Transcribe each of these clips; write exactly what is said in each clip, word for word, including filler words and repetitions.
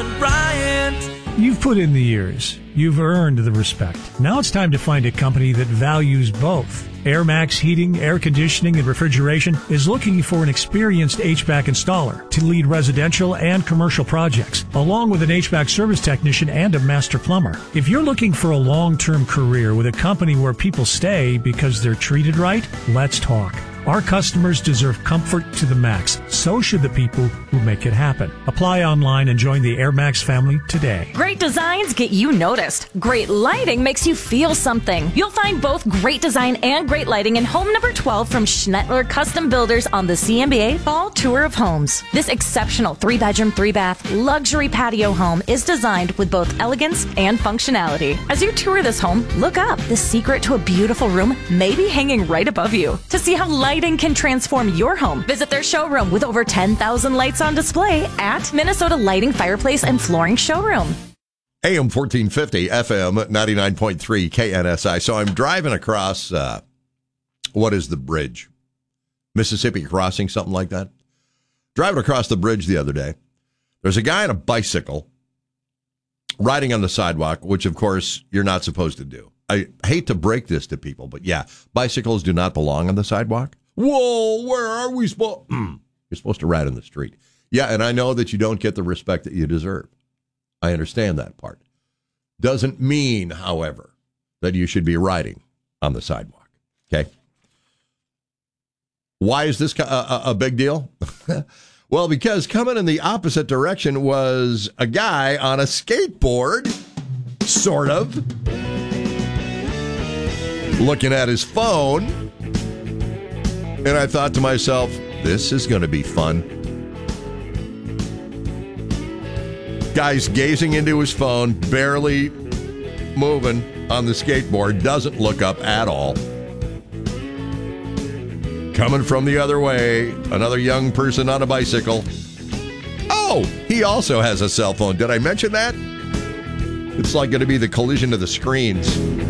John Bryant. You've put in the years. You've earned the respect. Now it's time to find a company that values both. AirMax Heating, Air Conditioning, and Refrigeration is looking for an experienced H V A C installer to lead residential and commercial projects, along with an H V A C service technician and a master plumber. If you're looking for a long-term career with a company where people stay because they're treated right, let's talk. Our customers deserve comfort to the max. So should the people who make it happen. Apply online and join the AirMax family today. Great designs get you noticed. Great lighting makes you feel something. You'll find both great design and great lighting in home number twelve from Schnettler Custom Builders on the C M B A Fall Tour of Homes. This exceptional three-bedroom, three-bath, luxury patio home is designed with both elegance and functionality. As you tour this home, look up. The secret to a beautiful room may be hanging right above you. To see how light Lighting can transform your home, visit their showroom with over ten thousand lights on display at Minnesota Lighting, Fireplace, and Flooring Showroom. A M fourteen fifty, F M ninety-nine point three, K N S I. So I'm driving across, uh, what is the bridge? Mississippi Crossing, something like that. Driving across the bridge the other day. There's a guy on a bicycle riding on the sidewalk, which, of course, you're not supposed to do. I hate to break this to people, but yeah, bicycles do not belong on the sidewalk. Whoa, where are we supposed? You're supposed to ride in the street. Yeah, and I know that you don't get the respect that you deserve. I understand that part. Doesn't mean, however, that you should be riding on the sidewalk. Okay? Why is this a, a big deal? Well, because coming in the opposite direction was a guy on a skateboard, sort of, looking at his phone. And I thought to myself, this is going to be fun. Guy's gazing into his phone, barely moving on the skateboard, doesn't look up at all. Coming from the other way, another young person on a bicycle. Oh, he also has a cell phone. Did I mention that? It's like going to be the collision of the screens.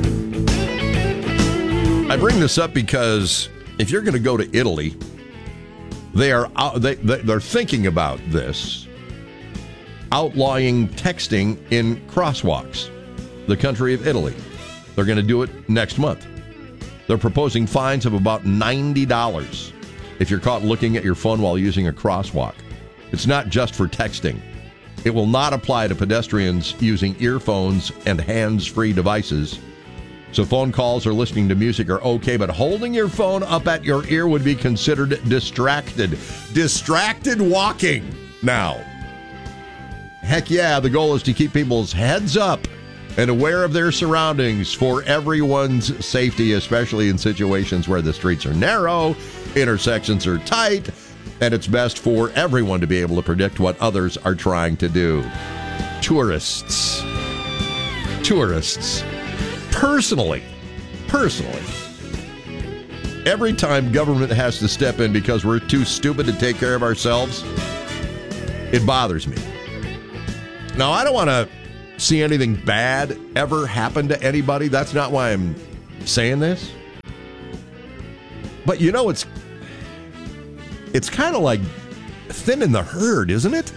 I bring this up because if you're going to go to Italy, they are out, they, they're thinking about this, outlawing texting in crosswalks, the country of Italy. They're going to do it next month. They're proposing fines of about ninety dollars if you're caught looking at your phone while using a crosswalk. It's not just for texting. It will not apply to pedestrians using earphones and hands-free devices. So phone calls or listening to music are okay, but holding your phone up at your ear would be considered distracted. Distracted walking. Now, heck yeah, the goal is to keep people's heads up and aware of their surroundings for everyone's safety, especially in situations where the streets are narrow, intersections are tight, and it's best for everyone to be able to predict what others are trying to do. Tourists. Tourists. Personally, personally, every time government has to step in because we're too stupid to take care of ourselves, it bothers me. Now, I don't want to see anything bad ever happen to anybody. That's not why I'm saying this. But you know, it's it's kind of like thinning the herd, isn't it?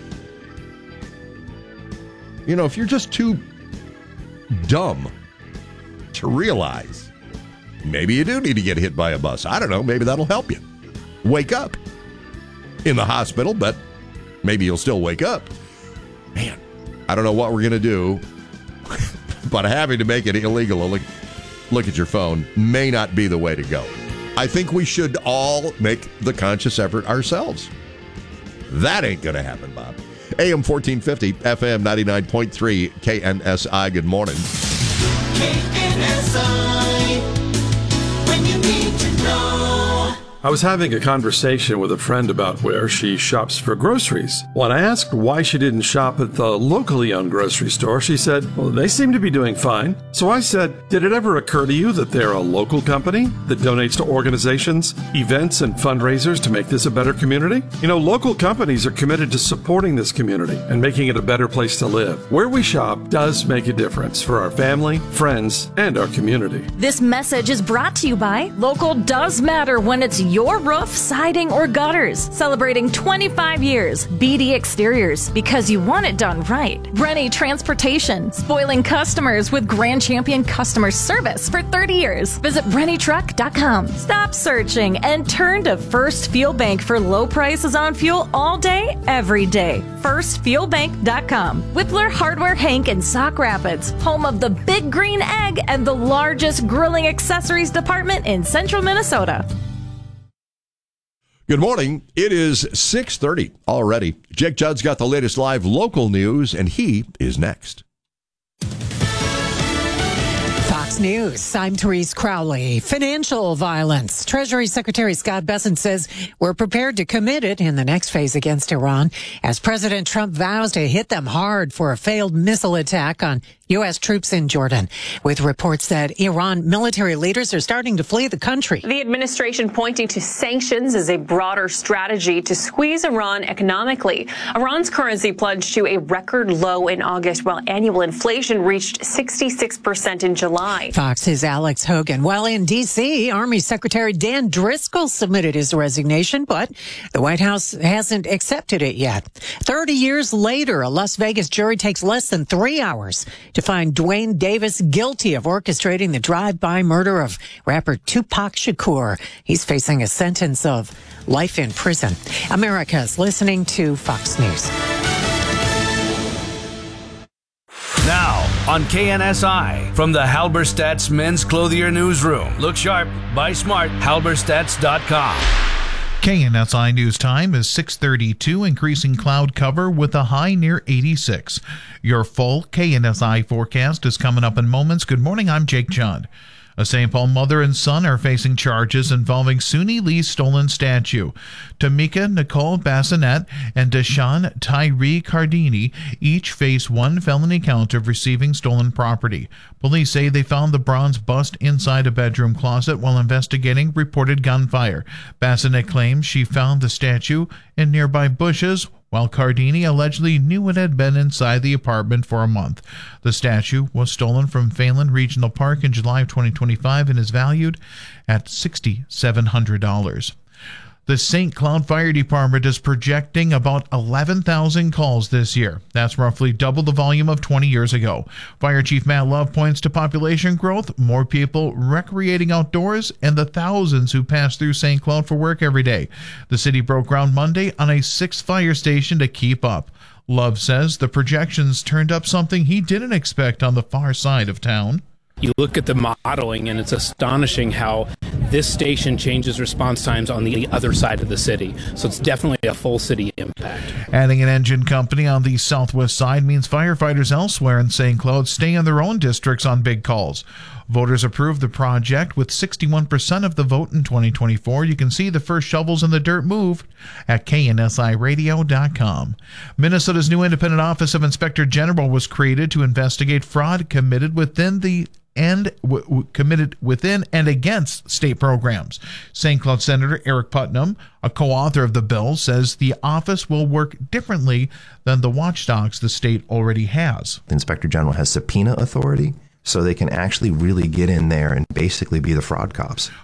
You know, if you're just too dumb to realize maybe you do need to get hit by a bus. I don't know. Maybe that'll help you wake up in the hospital, but maybe you'll still wake up. Man, I don't know what we're going to do, but having to make it illegal to look, look at your phone may not be the way to go. I think we should all make the conscious effort ourselves. That ain't going to happen, Bob. A M fourteen fifty, F M ninety-nine point three, K N S I. Good morning. K N S I, when you need to know. I was having a conversation with a friend about where she shops for groceries. When I asked why she didn't shop at the locally owned grocery store, she said, well, they seem to be doing fine. So I said, did it ever occur to you that they're a local company that donates to organizations, events, and fundraisers to make this a better community? You know, local companies are committed to supporting this community and making it a better place to live. Where we shop does make a difference for our family, friends, and our community. This message is brought to you by Local Does Matter when it's your roof, siding, or gutters. Celebrating twenty-five years. B D Exteriors, because you want it done right. Rennie Transportation, spoiling customers with Grand Champion customer service for thirty years. Visit rennie truck dot com. Stop searching and turn to First Fuel Bank for low prices on fuel all day, every day. first fuel bank dot com. Whippler Hardware Hank in Sauk Rapids, home of the Big Green Egg and the largest grilling accessories department in central Minnesota. Good morning. It is six thirty already. Jake Judd's got the latest live local news, and he is next. Fox News, I'm Therese Crowley. Financial violence. Treasury Secretary Scott Bessent says we're prepared to commit it in the next phase against Iran as President Trump vows to hit them hard for a failed missile attack on U S troops in Jordan, with reports that Iran military leaders are starting to flee the country. The administration pointing to sanctions as a broader strategy to squeeze Iran economically. Iran's currency plunged to a record low in August, while annual inflation reached sixty-six percent in July. Fox's Alex Hogan. While in D C, Army Secretary Dan Driscoll submitted his resignation, but the White House hasn't accepted it yet. thirty years later, a Las Vegas jury takes less than three hours to find Dwayne Davis guilty of orchestrating the drive-by murder of rapper Tupac Shakur. He's facing a sentence of life in prison. America's listening to Fox News. Now on K N S I from the Halberstadt's Men's Clothier Newsroom. Look sharp, buy smart, halberstadts dot com. K N S I News Time is six thirty-two, increasing cloud cover with a high near eighty-six. Your full K N S I forecast is coming up in moments. Good morning, I'm Jake Judd. A Saint Paul mother and son are facing charges involving Suni Lee's stolen statue. Tamika Nicole Bassinet and Deshaun Tyree Cardini each face one felony count of receiving stolen property. Police say they found the bronze bust inside a bedroom closet while investigating reported gunfire. Bassinet claims she found the statue in nearby bushes, while Cardini allegedly knew it had been inside the apartment for a month. The statue was stolen from Phelan Regional Park in July of twenty twenty-five and is valued at six thousand seven hundred dollars. The Saint Cloud Fire Department is projecting about eleven thousand calls this year. That's roughly double the volume of twenty years ago. Fire Chief Matt Love points to population growth, more people recreating outdoors, and the thousands who pass through Saint Cloud for work every day. The city broke ground Monday on a sixth fire station to keep up. Love says the projections turned up something he didn't expect on the far side of town. You look at the modeling, and it's astonishing how this station changes response times on the other side of the city. So it's definitely a full city impact. Adding an engine company on the southwest side means firefighters elsewhere in Saint Cloud stay in their own districts on big calls. Voters approved the project with sixty-one percent of the vote in twenty twenty-four. You can see the first shovels in the dirt moved at K N S I radio dot com. Minnesota's new independent Office of Inspector General was created to investigate fraud committed within the and w- w- committed within and against state programs. Saint Cloud Senator Eric Putnam, a co-author of the bill, says the office will work differently than the watchdogs the state already has. The Inspector General has subpoena authority, so they can actually really get in there and basically be the fraud cops.